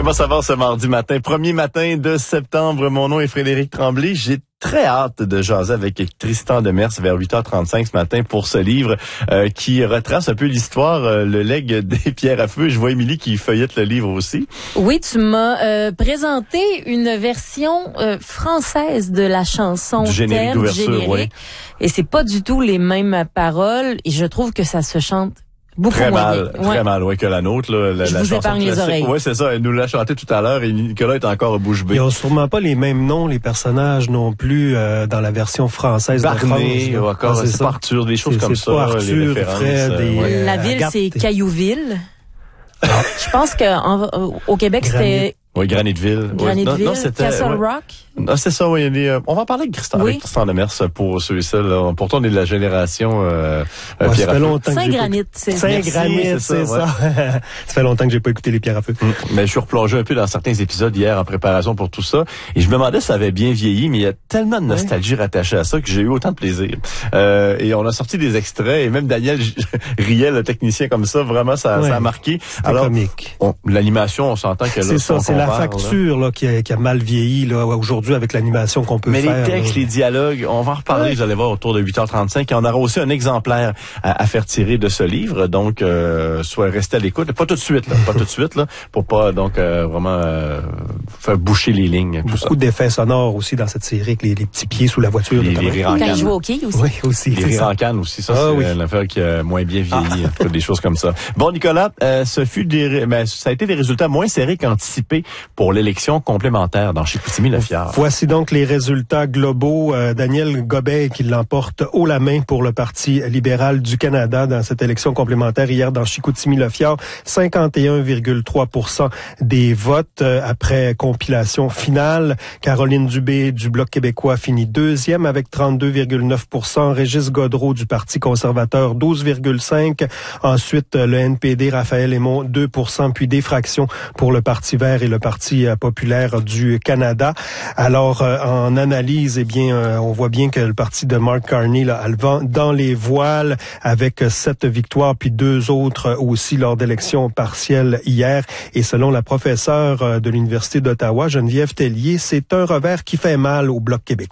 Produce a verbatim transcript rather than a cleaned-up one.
Comment ça va ce mardi matin? Premier matin de septembre. Mon nom est Frédéric Tremblay. J'ai très hâte de jaser avec Tristan Demers vers huit heures trente-cinq ce matin pour ce livre euh, qui retrace un peu l'histoire, euh, le legs des pierres à feu. Je vois Émilie qui feuillette le livre aussi. Oui, tu m'as euh, présenté une version euh, française de la chanson du générique thème, d'ouverture, générique, oui. Et c'est pas du tout les mêmes paroles. Et je trouve que ça se chante beaucoup Très moins mal, bien. très Ouais. mal, oui, que la nôtre. Là, la, Je la vous chanson épargne les classique. oreilles. Oui, c'est ça. Elle nous l'a chanté tout à l'heure et Nicolas est encore bouche bée. Ils n'ont sûrement pas les mêmes noms, les personnages non plus, euh, dans la version française de Barney, France. encore, Ah, c'est pas Arthur, des choses C'est- comme c'est ça. pas Arthur, les références. Fred euh, et, ouais. euh, La ville, Agathe. c'est Caillouville. Je pense qu'au Québec, c'était Oui, Granitville. Granitville, Oui, non, non, c'était, Castle ouais. Rock. Non, c'est ça, oui. Il y a des, euh, on va en parler avec Tristan, Oui. avec Tristan Demers pour ceux-là. Là. Pourtant, on est de la génération euh, Ouais, Pierre ça à fait feu. longtemps que j'ai pas Saint-Granit, écouté- c'est Saint-Granit, Merci, c'est c'est ça, ça. Ça fait longtemps que j'ai pas écouté les pierres à feu. Hum, Mais je suis replongé un peu dans certains épisodes hier en préparation pour tout ça. Et je me demandais si ça avait bien vieilli, mais il y a tellement de nostalgie rattachée à ça que j'ai eu autant de plaisir. Euh, et on a sorti des extraits et même Daniel riait, le technicien, comme ça. Vraiment, ça, Ouais. ça a marqué. C'était comique. on- l'animation, on s'entend que là, C'est ça, on c'est la compare, là. facture là, qui, a, qui a mal vieilli là, aujourd'hui avec l'animation qu'on peut Mais faire. les textes, là. les dialogues, on va en reparler, Ouais. vous allez voir, autour de huit heures trente-cinq. Et on aura aussi un exemplaire à, à faire tirer de ce livre. Donc, euh, soit restez à l'écoute. Pas tout de suite, là. Pas tout de suite, là. Pour pas, donc, euh, vraiment euh, faire boucher les lignes, tout ça. Beaucoup d'effets sonores aussi dans cette série, avec les, les petits pieds sous la voiture. Les- notamment. les rires en Quand canne. il joue au hockey aussi. Oui, aussi. Les c'est rires ça. en canne aussi, ça, Ah, c'est oui. une affaire qui a moins bien vieilli, en tout cas, des choses comme ça. Bon, Nicolas, euh, ce fut des, ré- ben, ça a été des résultats moins serrés qu'anticipés pour l'élection complémentaire dans Chicoutimi-Le-Fjord. Voici donc les résultats globaux. Euh, Daniel Gobet qui l'emporte haut la main pour le Parti libéral du Canada dans cette élection complémentaire hier dans Chicoutimi-Le-Fjord. cinquante et un virgule trois pour cent des votes euh, après compilation finale. Caroline Dubé du Bloc québécois finit deuxième avec trente-deux virgule neuf pour cent. Régis Godreau du Parti conservateur douze virgule cinq pour cent. Ensuite, le N P D, Raphaël Aymon deux pour cent, puis des fractions pour le Parti vert et le Parti euh, populaire du Canada. Alors, euh, en analyse, eh bien, euh, on voit bien que le parti de Mark Carney là, a le vent dans les voiles avec euh, sept victoires, puis deux autres euh, aussi lors d'élections partielles hier. Et selon la professeure euh, de l'Université d'Ottawa, Geneviève Tellier, c'est un revers qui fait mal au Bloc québécois.